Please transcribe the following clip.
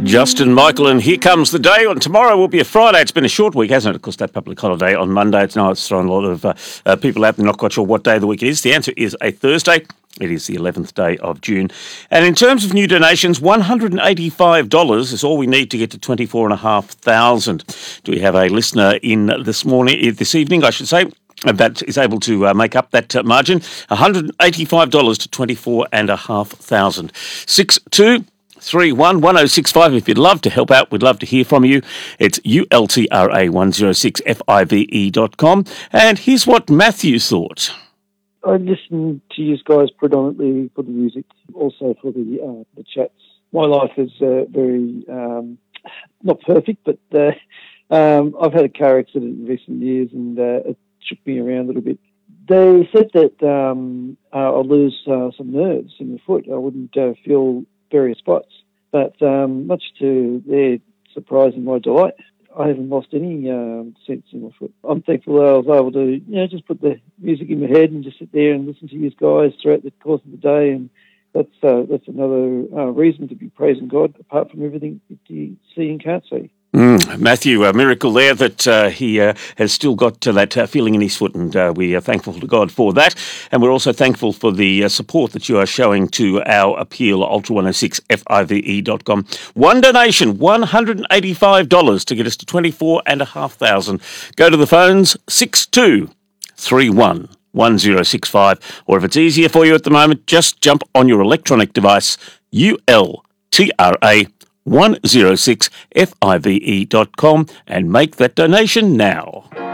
Justin Michael, and here comes the day. And tomorrow will be a Friday. It's been a short week, hasn't it? Of course, that public holiday on Monday. It's thrown a lot of people out. They're not quite sure what day of the week it is. The answer is a Thursday. It is the 11th day of June. And in terms of new donations, $185 is all we need to get to 24,500. Do we have a listener in this evening, I should say, that is able to make up that margin? $185 to 24,500. 62311065. If you'd love to help out, we'd love to hear from you. It's ultra106five.com. And here's what Matthew thought. I listen to you guys predominantly for the music, also for the chats. My life is very, not perfect, but I've had a car accident in recent years and it shook me around a little bit. They said that I'll lose some nerves in the foot. I wouldn't feel various spots, but much to their surprise and my delight, I haven't lost any sense in my foot. I'm thankful that I was able to, just put the music in my head and just sit there and listen to you guys throughout the course of the day, and that's another reason to be praising God, apart from everything that you see and can't see. Matthew, a miracle there that he has still got that feeling in his foot, and we are thankful to God for that. And we're also thankful for the support that you are showing to our appeal, ultra106five.com. One donation, $185 to get us to 24,500. Go to the phones, 62311065, or if it's easier for you at the moment, just jump on your electronic device, ULTRA106five.com, and make that donation now.